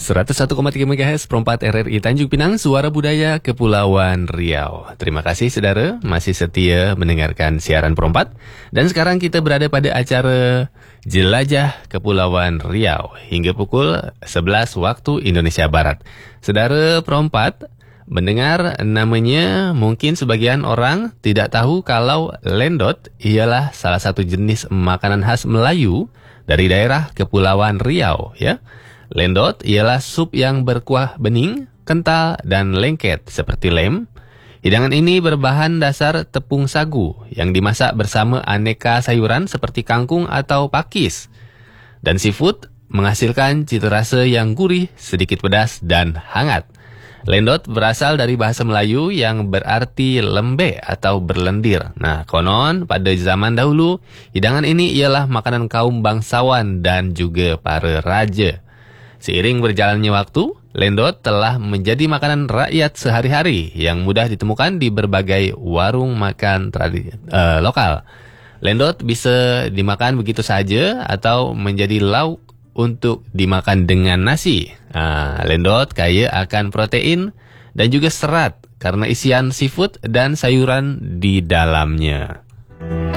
101,3 MHz Perempat RRI Tanjung Pinang, Suara Budaya Kepulauan Riau. Terima kasih saudara masih setia mendengarkan siaran Perempat. Dan sekarang kita berada pada acara Jelajah Kepulauan Riau hingga pukul 11 waktu Indonesia Barat. Saudara Perempat, mendengar namanya mungkin sebagian orang tidak tahu kalau lendot ialah salah satu jenis makanan khas Melayu dari daerah Kepulauan Riau, ya. Lendot ialah sup yang berkuah bening, kental, dan lengket seperti lem. Hidangan ini berbahan dasar tepung sagu yang dimasak bersama aneka sayuran seperti kangkung atau pakis. Dan seafood menghasilkan cita rasa yang gurih, sedikit pedas, dan hangat. Lendot berasal dari bahasa Melayu yang berarti lembe atau berlendir. Nah, konon pada zaman dahulu, hidangan ini ialah makanan kaum bangsawan dan juga para raja. Seiring berjalannya waktu, lendot telah menjadi makanan rakyat sehari-hari yang mudah ditemukan di berbagai warung makan lokal. Lendot bisa dimakan begitu saja atau menjadi lauk untuk dimakan dengan nasi. Lendot kaya akan protein dan juga serat karena isian seafood dan sayuran di dalamnya.